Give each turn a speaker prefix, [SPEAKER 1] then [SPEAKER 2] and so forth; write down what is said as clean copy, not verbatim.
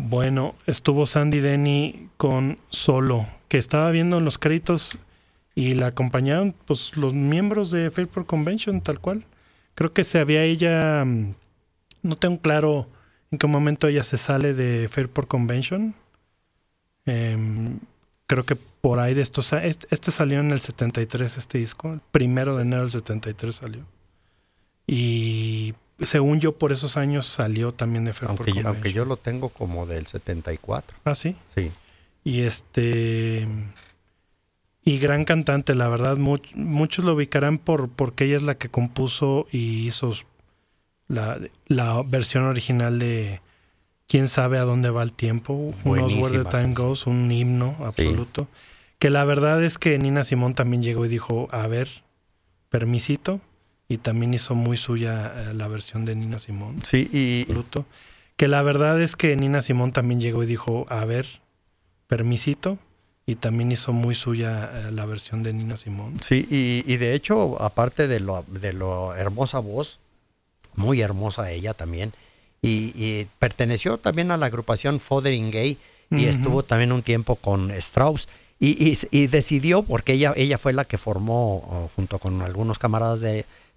[SPEAKER 1] Bueno, estuvo Sandy Denny con Solo, que estaba viendo en los créditos y la acompañaron pues los miembros de Fairport Convention, tal cual. Creo que se había ella, no tengo claro en qué momento ella se sale de Fairport Convention. Creo que por ahí de estos, este salió en el 73, este disco, el 1 de enero del 73 salió. Y según yo, por esos años salió también de Fairport Convention.
[SPEAKER 2] Aunque yo lo tengo como del 74.
[SPEAKER 1] ¿Ah, sí?
[SPEAKER 2] Sí.
[SPEAKER 1] Y y gran cantante, la verdad, muchos lo ubicarán porque ella es la que compuso y hizo la versión original de ¿Quién sabe a dónde va el tiempo? Unos Where the Time Goes, un himno absoluto. Sí. Que la verdad es que Nina Simone también llegó y dijo, a ver, permisito, y también hizo muy suya la versión de Nina Simone.
[SPEAKER 2] Sí, y...
[SPEAKER 1] Absoluto. Que la verdad es que Nina Simone también llegó y dijo, a ver, permisito, y también hizo muy suya la versión de Nina Simone.
[SPEAKER 2] Sí, y de hecho, aparte de lo hermosa voz, muy hermosa ella también, y perteneció también a la agrupación Fothering Gay, y estuvo también un tiempo con Strauss, y decidió, porque ella fue la que formó, junto con algunos camaradas de